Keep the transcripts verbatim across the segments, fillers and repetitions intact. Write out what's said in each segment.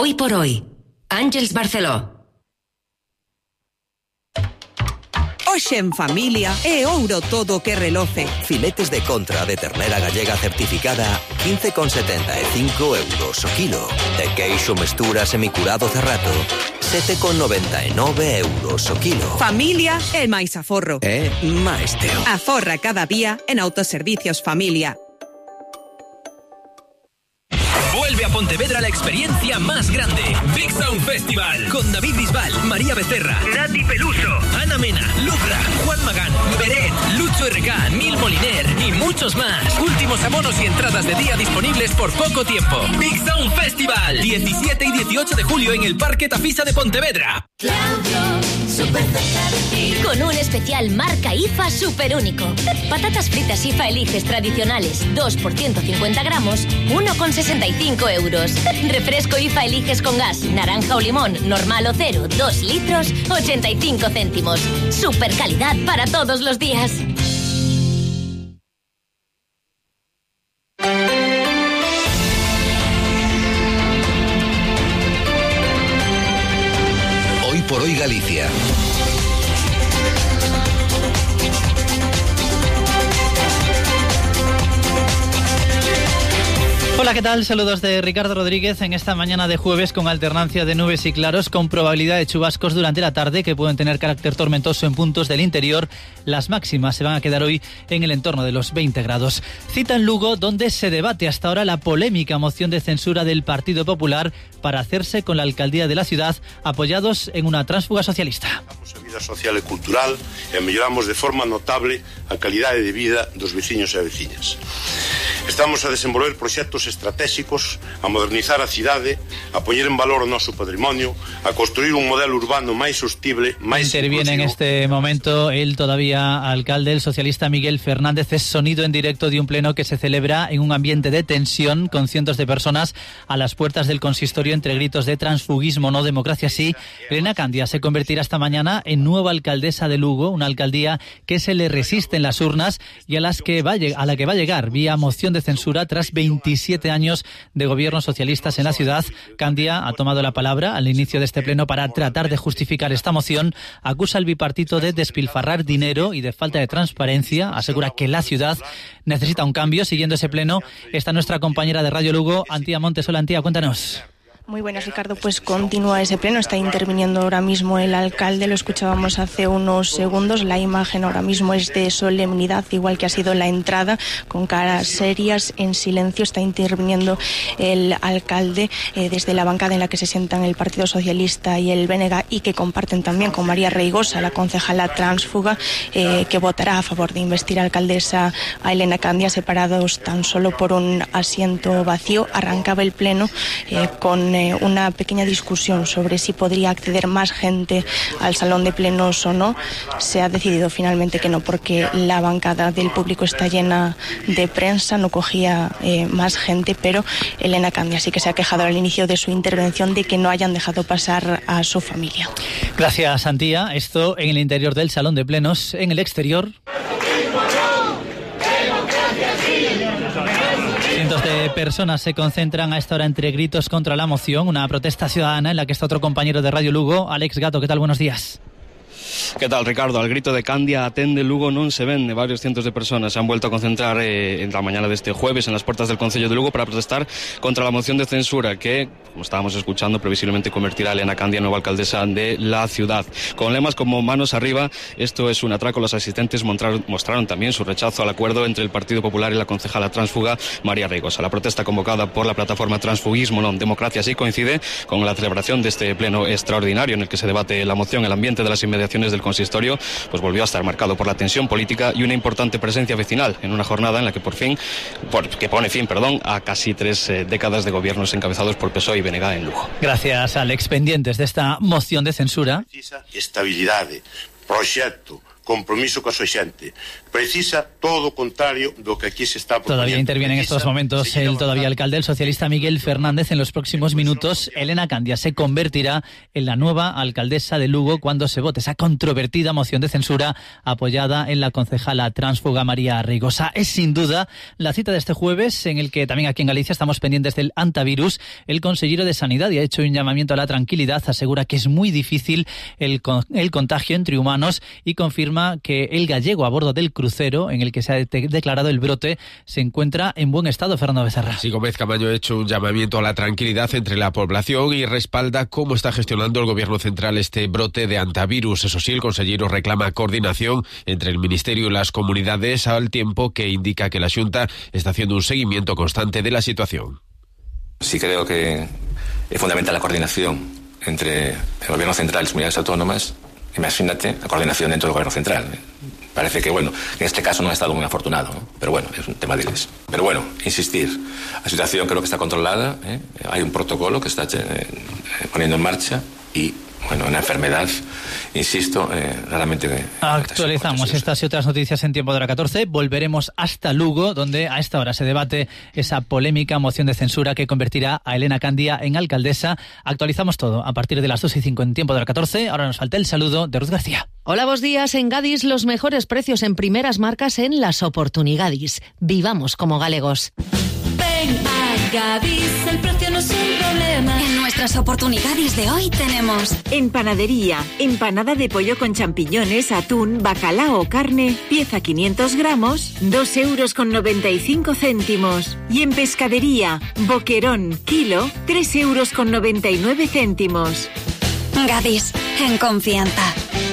Hoy por hoy, Àngels Barceló. Hoxe en familia é ouro todo que reloce. Filetes de contra de ternera gallega certificada quince con setenta e cinco euros o kilo. De queixo mestura semicurado cerrato sete con noventa e nove euros o kilo. Familia é máis aforro. É máis teo. Aforra cada día en Autoservicios Familia. Vuelve a Pontevedra la experiencia más grande. Big Sound Festival. Con David Bisbal, María Becerra, Nati Peluso, Ana Mena, Lucra, Juan Magán, Beret, Lucho R K, Nil Moliner y muchos más. Últimos abonos y entradas de día disponibles por poco tiempo. Big Sound Festival. diecisiete y dieciocho de julio en el Parque Tafisa de Pontevedra. Claudio, súper cerca de ti. Con un especial marca I F A súper único. Patatas fritas I F A Eliges tradicionales, dos por ciento cincuenta gramos, uno con sesenta y cinco euros. Refresco I F A Eliges con gas, naranja o limón, normal o cero, dos litros, ochenta y cinco céntimos. Super calidad para todos los días. Hoy por hoy Galicia. Hola, ¿qué tal? Saludos de Ricardo Rodríguez en esta mañana de jueves con alternancia de nubes y claros con probabilidad de chubascos durante la tarde que pueden tener carácter tormentoso en puntos del interior. Las máximas se van a quedar hoy en el entorno de los veinte grados. Cita en Lugo donde se debate hasta ahora la polémica moción de censura del Partido Popular para hacerse con la alcaldía de la ciudad apoyados en una tránsfuga socialista. A vida social e cultural e melloramos de forma notable a calidade de vida dos veciños e veciñas. Estamos a desenvolver proxectos estratégicos, a modernizar a cidade, a poñer en valor o noso patrimonio, a construir un modelo urbano máis sostible, máis Interviene inclusivo. En este momento el todavía alcalde, el socialista Miguel Fernández. Es sonido en directo de un pleno que se celebra en un ambiente de tensión con cientos de personas a las puertas del consistorio entre gritos de transfugismo, no democracia sí. Elena Candia se convertirá esta mañana en nueva alcaldesa de Lugo, una alcaldía que se le resiste en las urnas y a, las que va a, a la que va a llegar vía moción de censura tras veintisiete años de gobiernos socialistas en la ciudad. Candia ha tomado la palabra al inicio de este pleno para tratar de justificar esta moción. Acusa al bipartito de despilfarrar dinero y de falta de transparencia. Asegura que la ciudad necesita un cambio. Siguiendo ese pleno está nuestra compañera de Radio Lugo, Antía Montes. Hola, Antía, cuéntanos. Muy buenas, Ricardo. Pues continúa ese pleno. Está interviniendo ahora mismo el alcalde. Lo escuchábamos hace unos segundos. La imagen ahora mismo es de solemnidad, igual que ha sido la entrada, con caras serias, en silencio. Está interviniendo el alcalde eh, desde la bancada en la que se sientan el Partido Socialista y el B N G y que comparten también con María Reigosa, la concejala tránsfuga, eh, que votará a favor de investir alcaldesa a Elena Candia, separados tan solo por un asiento vacío. Arrancaba el pleno eh, con una pequeña discusión sobre si podría acceder más gente al salón de plenos o no. Se ha decidido finalmente que no, porque la bancada del público está llena de prensa, no cogía eh, más gente, pero Elena Candia sí que se ha quejado al inicio de su intervención de que no hayan dejado pasar a su familia. Gracias, Antía. Esto en el interior del salón de plenos. En el exterior, cientos de personas se concentran a esta hora entre gritos contra la moción, una protesta ciudadana en la que está otro compañero de Radio Lugo, Alex Gato. ¿Qué tal? Buenos días. ¿Qué tal, Ricardo? Al grito de Candia atende Lugo non se ven. Varios cientos de personas se han vuelto a concentrar eh, en la mañana de este jueves en las puertas del Concello de Lugo para protestar contra la moción de censura que, como estábamos escuchando, previsiblemente convertirá a Elena Candia en nueva alcaldesa de la ciudad. Con lemas como manos arriba, esto es un atraco. Los asistentes mostraron, mostraron también su rechazo al acuerdo entre el Partido Popular y la concejala tránsfuga María Reigosa. La protesta convocada por la plataforma Transfugismo Non Democracia sí coincide con la celebración de este pleno extraordinario en el que se debate la moción. El ambiente de las inmediaciones del consistorio pues volvió a estar marcado por la tensión política y una importante presencia vecinal en una jornada en la que por fin por, que pone fin perdón a casi tres eh, décadas de gobiernos encabezados por P S O E y B N G en Lugo. Gracias, Alex. Pendientes de esta moción de censura. Estabilidade, proxecto, compromiso coa súa xente. Precisa todo o contrario do que aquí se está proponiendo. Todavía interviene en estos momentos el todavía alcalde, el socialista Miguel Fernández. En los próximos minutos, Elena Candia se convertirá en la nueva alcaldesa de Lugo cuando se vote esa controvertida moción de censura apoyada en la concejala tránsfuga María Rigosa. Es sin duda la cita de este jueves, en el que también aquí en Galicia estamos pendientes del antivirus. El consejero de Sanidad y ha hecho un llamamiento a la tranquilidad, asegura que es muy difícil el, el contagio entre humanos y confirma que el gallego a bordo del crucero en el que se ha de- declarado el brote se encuentra en buen estado. Fernando Becerra. Sí, Gómez Camaño ha hecho un llamamiento a la tranquilidad entre la población y respalda cómo está gestionando el gobierno central este brote de antivirus. Eso sí, el consejero reclama coordinación entre el Ministerio y las comunidades, al tiempo que indica que la Xunta está haciendo un seguimiento constante de la situación. Sí creo que es fundamental la coordinación entre el gobierno central y las comunidades autónomas. Imagínate la coordinación dentro del gobierno central. Parece que, bueno, en este caso no ha estado muy afortunado, ¿no? Pero bueno, es un tema de leyes. Pero bueno, insistir, la situación creo que está controlada, ¿eh? Hay un protocolo que está eh, poniendo en marcha y, bueno, una enfermedad, insisto, eh, realmente... Eh, Actualizamos estas y otras noticias en Tiempo de Hora catorce. Volveremos hasta Lugo, donde a esta hora se debate esa polémica moción de censura que convertirá a Elena Candia en alcaldesa. Actualizamos todo a partir de las dos y cinco en Tiempo de Hora catorce. Ahora nos falta el saludo de Ruth García. Hola, buenos días. En Gadis, los mejores precios en primeras marcas en las oportunidades. Vivamos como galegos. Ven a Gadis, el precio no es un problema. En nuestras oportunidades de hoy tenemos en panadería, empanada de pollo con champiñones, atún, bacalao o carne, pieza quinientos gramos, dos euros con noventa y cinco céntimos. Y en pescadería, boquerón, kilo, tres euros con noventa y nueve céntimos. Gadis, en confianza.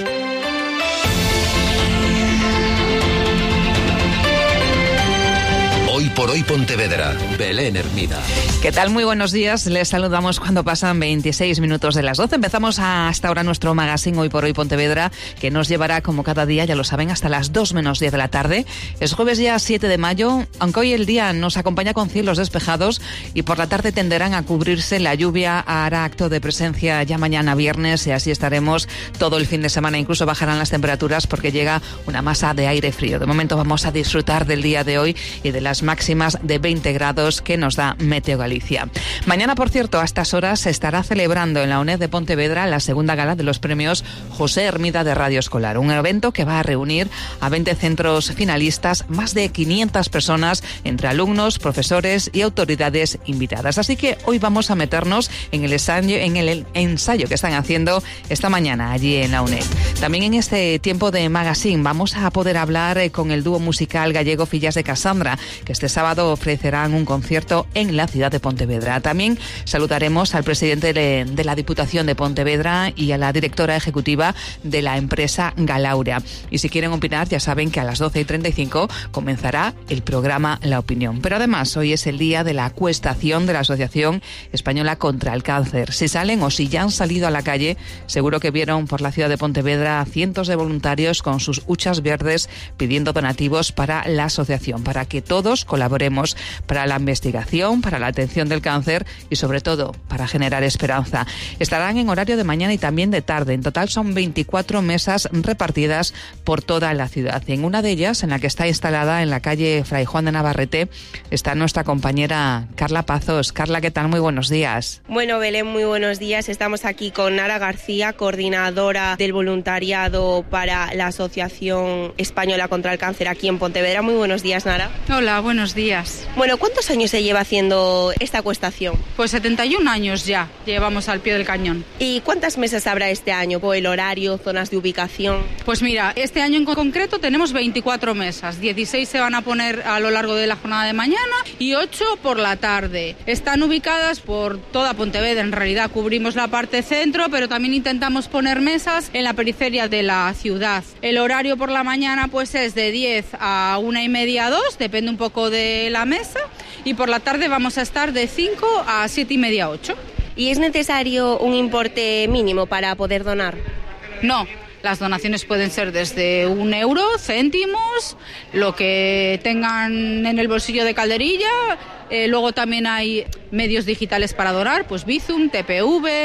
Hoy por hoy Pontevedra, Belén Hermida. ¿Qué tal? Muy buenos días. Les saludamos cuando pasan veintiséis minutos de las doce. Empezamos hasta ahora nuestro magazine Hoy por hoy Pontevedra, que nos llevará como cada día, ya lo saben, hasta las dos menos diez de la tarde. Es jueves ya siete de mayo, aunque hoy el día nos acompaña con cielos despejados y por la tarde tenderán a cubrirse la lluvia, hará acto de presencia ya mañana viernes y así estaremos todo el fin de semana. Incluso bajarán las temperaturas porque llega una masa de aire frío. De momento vamos a disfrutar del día de hoy y de las máximas de veinte grados que nos da Meteo Galicia. Mañana, por cierto, a estas horas se estará celebrando en la UNED de Pontevedra la segunda gala de los premios José Hermida de Radio Escolar, un evento que va a reunir a veinte centros finalistas, más de quinientas personas entre alumnos, profesores y autoridades invitadas. Así que hoy vamos a meternos en el ensayo, en el ensayo que están haciendo esta mañana allí en la UNED. También en este tiempo de magazine vamos a poder hablar con el dúo musical gallego Fillas de Casandra, que este sábado ofrecerán un concierto en la ciudad de Pontevedra. También saludaremos al presidente de, de la Diputación de Pontevedra y a la directora ejecutiva de la empresa Galauria. Y si quieren opinar, ya saben que a las doce y treinta y cinco comenzará el programa La Opinión. Pero además, hoy es el día de la acuestación de la Asociación Española contra el Cáncer. Si salen o si ya han salido a la calle, seguro que vieron por la ciudad de Pontevedra cientos de voluntarios con sus huchas verdes pidiendo donativos para la asociación, para que todos colaboremos para la investigación, para la atención del cáncer y sobre todo para generar esperanza. Estarán en horario de mañana y también de tarde. En total son veinticuatro mesas repartidas por toda la ciudad. En una de ellas, en la que está instalada en la calle Fray Juan de Navarrete, está nuestra compañera Carla Pazos. Carla, ¿qué tal? Muy buenos días. Bueno, Belén, muy buenos días. Estamos aquí con Nara García, coordinadora del voluntariado para la Asociación Española contra el Cáncer aquí en Pontevedra. Muy buenos días, Nara. Hola, buenos días. Bueno, ¿cuántos años se lleva haciendo esta acuestación? Pues setenta y un años ya llevamos al pie del cañón. ¿Y cuántas mesas habrá este año? ¿Por el horario, zonas de ubicación? Pues mira, este año en concreto tenemos veinticuatro mesas. dieciséis se van a poner a lo largo de la jornada de mañana y ocho por la tarde. Están ubicadas por toda Pontevedra. En realidad cubrimos la parte centro, pero también intentamos poner mesas en la periferia de la ciudad. El horario por la mañana pues es de diez a una y media a dos, depende un poco de la mesa, y por la tarde vamos a estar de cinco a siete y media a ocho. ¿Y es necesario un importe mínimo para poder donar? No. Las donaciones pueden ser desde un euro, céntimos, lo que tengan en el bolsillo de calderilla. Eh, luego también hay medios digitales para donar, pues Bizum, T P V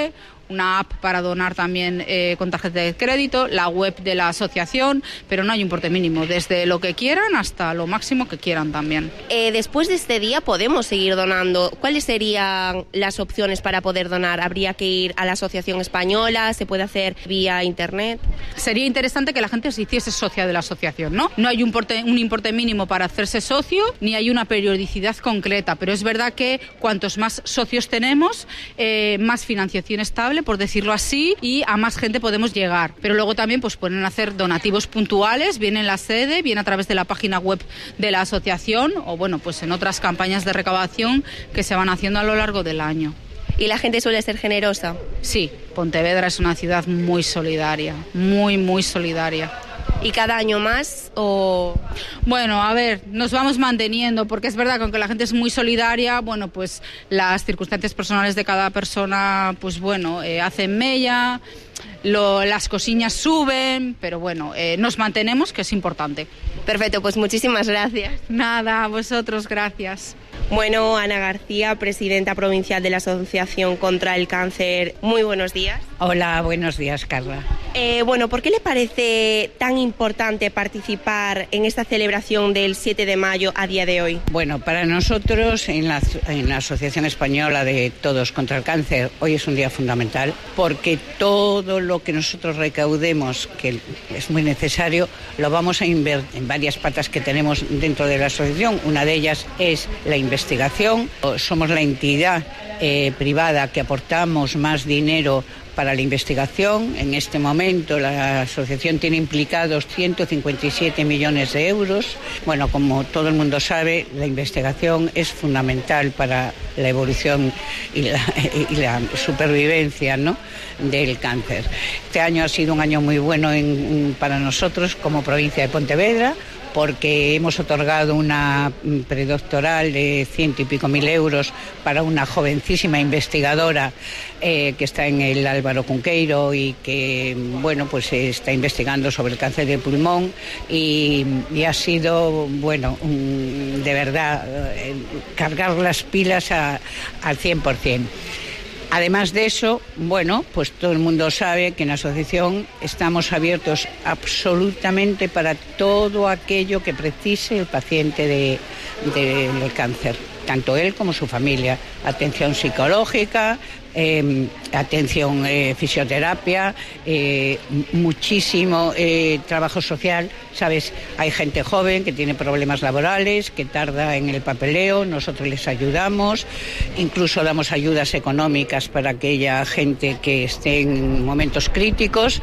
una app para donar también eh, con tarjeta de crédito, la web de la asociación, pero no hay un importe mínimo, desde lo que quieran hasta lo máximo que quieran también. Eh, después de este día podemos seguir donando. ¿Cuáles serían las opciones para poder donar? ¿Habría que ir a la asociación española? ¿Se puede hacer vía internet? Sería interesante que la gente se hiciese socia de la asociación, ¿no? No hay un importe, un importe mínimo para hacerse socio, ni hay una periodicidad concreta, pero es verdad que cuantos más socios tenemos, eh, más financiación estable, por decirlo así, y a más gente podemos llegar. Pero luego también pues pueden hacer donativos puntuales, bien en la sede, bien a través de la página web de la asociación, o bueno, pues en otras campañas de recaudación que se van haciendo a lo largo del año. ¿Y la gente suele ser generosa? Sí, Pontevedra es una ciudad muy solidaria, muy, muy solidaria. ¿Y cada año más o...? Bueno, a ver, nos vamos manteniendo, porque es verdad que aunque la gente es muy solidaria, bueno, pues las circunstancias personales de cada persona, pues bueno, eh, hacen mella, lo, las cosillas suben, pero bueno, eh, nos mantenemos, que es importante. Perfecto, pues muchísimas gracias. Nada, a vosotros, gracias. Bueno, Ana García, presidenta provincial de la Asociación contra el Cáncer, muy buenos días. Hola, buenos días, Carla. Eh, bueno, ¿por qué le parece tan importante participar en esta celebración del siete de mayo a día de hoy? Bueno, para nosotros en la, en la Asociación Española de Todos contra el Cáncer, hoy es un día fundamental porque todo lo que nosotros recaudemos, que es muy necesario, lo vamos a invertir en varias patas que tenemos dentro de la asociación. Una de ellas es la investigación. investigación. Somos la entidad eh, privada que aportamos más dinero para la investigación. En este momento la asociación tiene implicados ciento cincuenta y siete millones de euros. Bueno, como todo el mundo sabe, la investigación es fundamental para la evolución y la, y la supervivencia, ¿no?, del cáncer. Este año ha sido un año muy bueno en, para nosotros como provincia de Pontevedra, porque hemos otorgado una predoctoral de ciento y pico mil euros para una jovencísima investigadora eh, que está en el Álvaro Cunqueiro y que, bueno, pues está investigando sobre el cáncer de pulmón y, y ha sido, bueno, un, de verdad, eh, cargar las pilas a, al cien por ciento. Además de eso, bueno, pues todo el mundo sabe que en la asociación estamos abiertos absolutamente para todo aquello que precise el paciente de, de, del cáncer, tanto él como su familia. Atención psicológica, eh, atención eh, fisioterapia, eh, muchísimo eh, trabajo social. Sabes, hay gente joven que tiene problemas laborales, que tarda en el papeleo, nosotros les ayudamos, incluso damos ayudas económicas para aquella gente que esté en momentos críticos,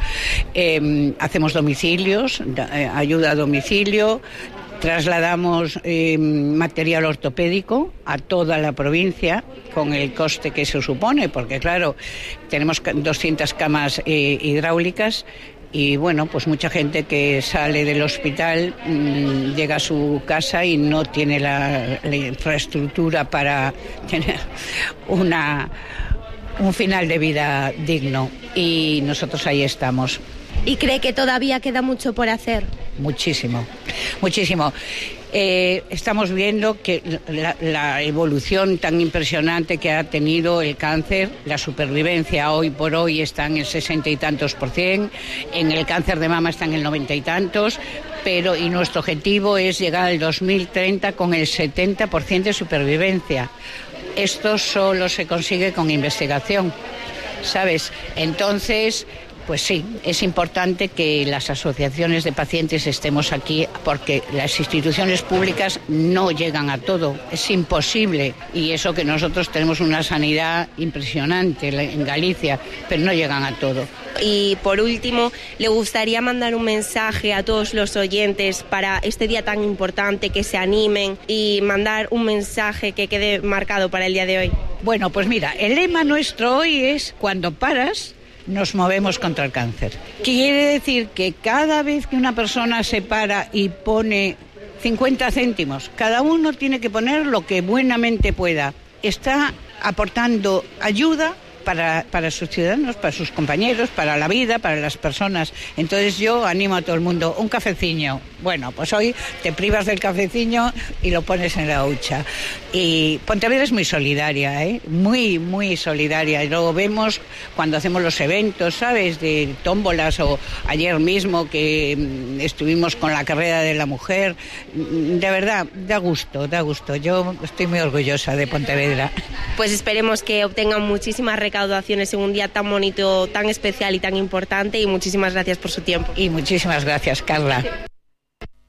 eh, hacemos domicilios, eh, ayuda a domicilio. Trasladamos eh, material ortopédico a toda la provincia con el coste que eso supone, porque claro, tenemos doscientas camas eh, hidráulicas y bueno, pues mucha gente que sale del hospital mmm, llega a su casa y no tiene la, la infraestructura para tener una, un final de vida digno y nosotros ahí estamos. ¿Y cree que todavía queda mucho por hacer? Muchísimo, muchísimo. Eh, estamos viendo que la, la evolución tan impresionante que ha tenido el cáncer, la supervivencia hoy por hoy está en el sesenta y tantos por cien, en el cáncer de mama está en el noventa y tantos, pero y nuestro objetivo es llegar al dos mil treinta con el setenta por ciento de supervivencia. Esto solo se consigue con investigación, ¿sabes? Entonces, pues sí, es importante que las asociaciones de pacientes estemos aquí porque las instituciones públicas no llegan a todo, es imposible. Y eso que nosotros tenemos una sanidad impresionante en Galicia, pero no llegan a todo. Y por último, ¿le gustaría mandar un mensaje a todos los oyentes para este día tan importante, que se animen y mandar un mensaje que quede marcado para el día de hoy? Bueno, pues mira, el lema nuestro hoy es: cuando paras, nos movemos contra el cáncer. Quiere decir que cada vez que una persona se para y pone cincuenta céntimos, cada uno tiene que poner lo que buenamente pueda. Está aportando ayuda para, para sus ciudadanos, para sus compañeros, para la vida, para las personas. Entonces yo animo a todo el mundo, un cafeciño. Bueno, pues hoy te privas del cafeciño y lo pones en la hucha. Y Pontevedra es muy solidaria, ¿eh? Muy, muy solidaria. Y luego vemos cuando hacemos los eventos, ¿sabes? De tómbolas, o ayer mismo que mmm, estuvimos con la carrera de la mujer. De verdad, da gusto, da gusto. Yo estoy muy orgullosa de Pontevedra. Pues esperemos que obtengan muchísimas recaudaciones en un día tan bonito, tan especial y tan importante, y muchísimas gracias por su tiempo. Y muchísimas gracias, Carla.